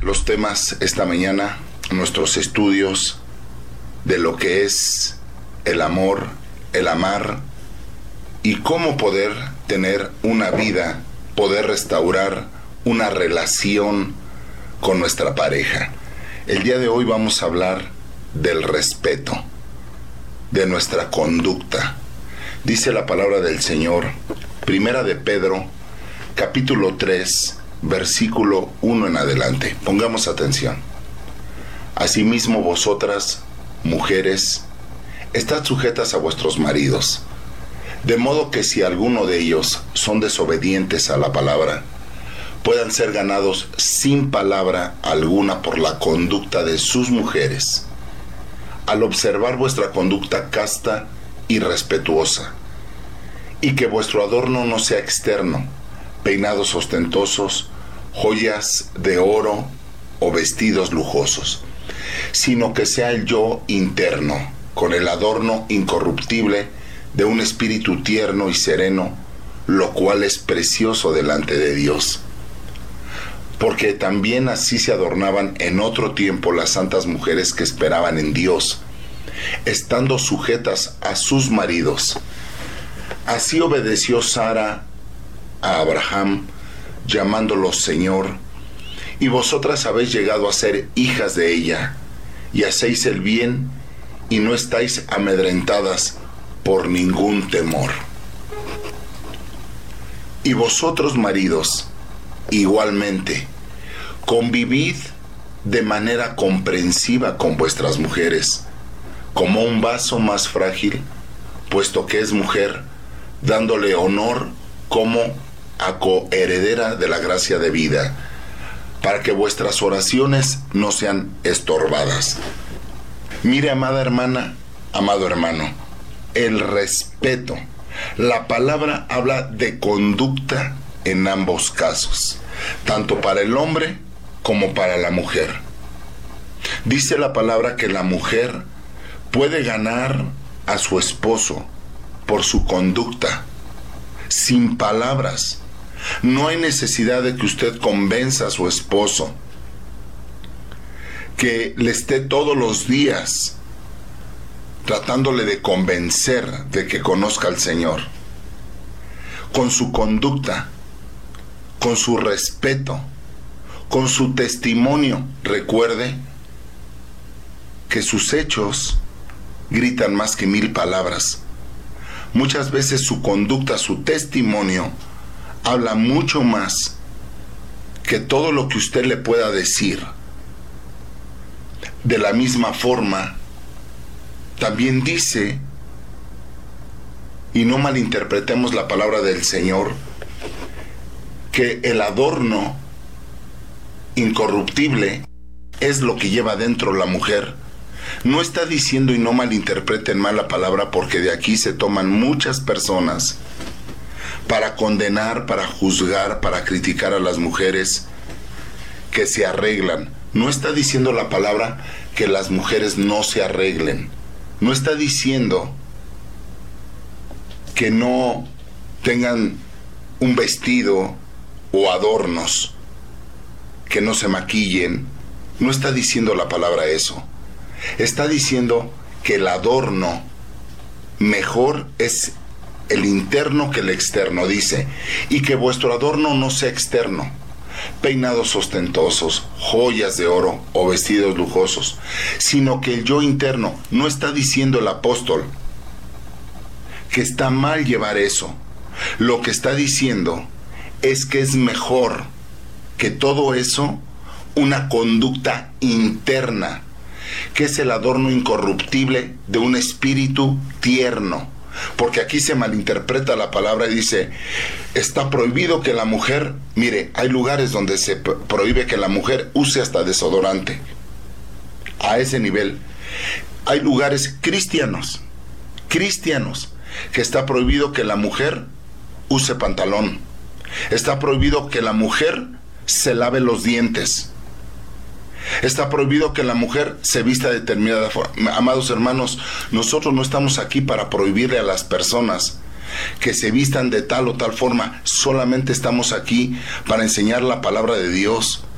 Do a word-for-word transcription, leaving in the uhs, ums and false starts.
los temas esta mañana, nuestros estudios de lo que es el amor, el amar y cómo poder tener una vida, poder restaurar una relación con nuestra pareja. El día de hoy vamos a hablar del respeto, de nuestra conducta. Dice la palabra del Señor, Primera de Pedro, capítulo tres, versículo uno en adelante. Pongamos atención. Asimismo vosotras, mujeres, estad sujetas a vuestros maridos, de modo que si alguno de ellos son desobedientes a la palabra, puedan ser ganados sin palabra alguna por la conducta de sus mujeres, al observar vuestra conducta casta y respetuosa, y que vuestro adorno no sea externo, peinados ostentosos, joyas de oro o vestidos lujosos, sino que sea el yo interno, con el adorno incorruptible de un espíritu tierno y sereno, lo cual es precioso delante de Dios. Porque también así se adornaban en otro tiempo las santas mujeres que esperaban en Dios, estando sujetas a sus maridos. Así obedeció Sara a Abraham, llamándolo Señor, y vosotras habéis llegado a ser hijas de ella, y hacéis el bien, y no estáis amedrentadas por ningún temor. Y vosotros, maridos, igualmente, convivid de manera comprensiva con vuestras mujeres, como un vaso más frágil, puesto que es mujer, dándole honor como a coheredera de la gracia de vida, para que vuestras oraciones no sean estorbadas. Mire, amada hermana, amado hermano, el respeto. La palabra habla de conducta en ambos casos, tanto para el hombre como para la mujer. Dice la palabra que la mujer puede ganar a su esposo por su conducta, sin palabras. No hay necesidad de que usted convenza a su esposo, que le esté todos los días tratándole de convencer de que conozca al Señor. Con su conducta, con su respeto, con su testimonio, recuerde que sus hechos gritan más que mil palabras. Muchas veces su conducta, su testimonio, habla mucho más que todo lo que usted le pueda decir. De la misma forma, también dice, y no malinterpretemos la palabra del Señor, que el adorno incorruptible es lo que lleva dentro la mujer. No está diciendo, y no malinterpreten mal la palabra, porque de aquí se toman muchas personas para condenar, para juzgar, para criticar a las mujeres que se arreglan. No está diciendo la palabra que las mujeres no se arreglen. No está diciendo que no tengan un vestido o adornos, que no se maquillen. No está diciendo la palabra eso. Está diciendo que el adorno mejor es el interno que el externo, dice, y que vuestro adorno no sea externo, peinados ostentosos, joyas de oro o vestidos lujosos, sino que el yo interno. No está diciendo el apóstol que está mal llevar eso. Lo que está diciendo es que es mejor que todo eso una conducta interna, que es el adorno incorruptible de un espíritu tierno. Porque aquí se malinterpreta la palabra y dice, está prohibido que la mujer, mire, hay lugares donde se prohíbe que la mujer use hasta desodorante. A ese nivel. Hay lugares cristianos, cristianos, que está prohibido que la mujer use pantalón. Está prohibido que la mujer se lave los dientes. Está prohibido que la mujer se vista de determinada forma. Amados hermanos, nosotros no estamos aquí para prohibirle a las personas que se vistan de tal o tal forma. Solamente estamos aquí para enseñar la palabra de Dios.